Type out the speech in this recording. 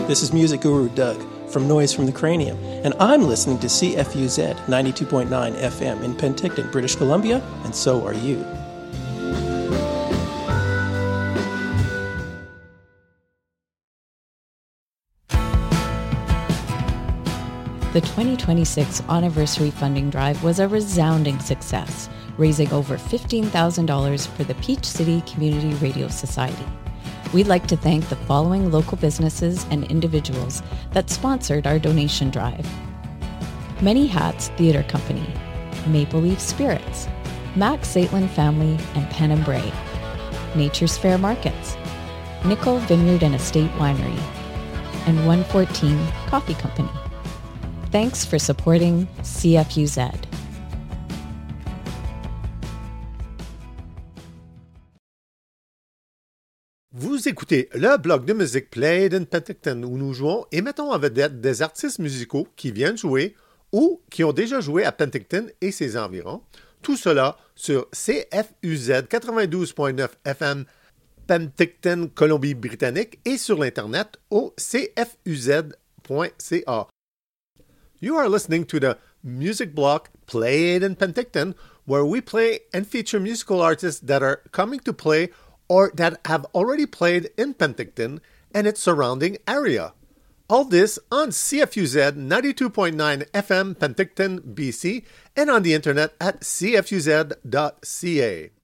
This is music guru Doug from Noise from the Cranium, and I'm listening to CFUZ 92.9 FM in Penticton, British Columbia, and so are you. The 2026 anniversary funding drive was a resounding success, raising over $15,000 for the Peach City Community Radio Society. We'd like to thank the following local businesses and individuals that sponsored our donation drive: Many Hats Theatre Company, Maple Leaf Spirits, Max Zaitlin Family and Pen and Bray, Nature's Fair Markets, Nickel Vineyard and Estate Winery, and 114 Coffee Company. Thanks for supporting CFUZ. Vous écoutez le blog de musique Played in Penticton où nous jouons et mettons en vedette des artistes musicaux qui viennent jouer ou qui ont déjà joué à Penticton et ses environs. Tout cela sur CFUZ 92.9 FM Penticton, Colombie-Britannique et sur l'Internet au cfuz.ca. You are listening to the music block Played in Penticton, where we play and feature musical artists that are coming to play or that have already played in Penticton and its surrounding area. All this on CFUZ 92.9 FM Penticton, BC, and on the internet at cfuz.ca.